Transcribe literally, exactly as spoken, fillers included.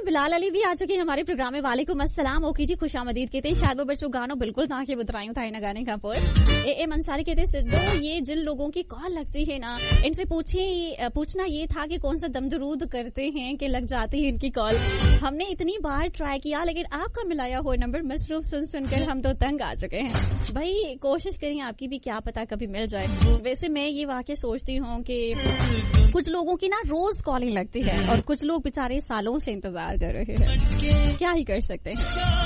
बिलाल अली भी आ चुके हैं हमारे प्रोग्राम में। वालेकुम अस्सलाम। ओके जी, खुशामदीद कहते हैं। शायद वो बच्चों गानों बिल्कुल ताकि बुतरायूं था ना गाने का पर ए ए मंसारी कहते हैं सिद्धो ये जिन लोगों की कॉल लगती है ना, इनसे पूछे पूछना ये था कि कौन सा दम दरूद करते हैं कि लग जाती है इनकी कॉल। हमने इतनी बार ट्राई किया लेकिन आपका मिलाया हुआ नंबर मसरूफ सुन सुनकर हम तो तंग आ चुके हैं। भाई कोशिश करें आपकी भी, क्या पता कभी मिल जाए। वैसे मैं ये वाकई सोचती हूँ कि कुछ लोगों की ना रोज कॉलिंग लगती है और कुछ लोग बेचारे सालों से इंतजार कर रहे हैं। क्या ही कर सकते हैं।